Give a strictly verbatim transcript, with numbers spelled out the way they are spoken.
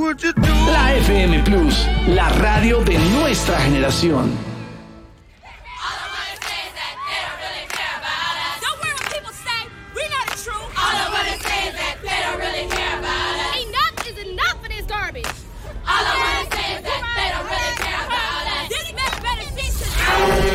La F M Plus, la radio de nuestra generación.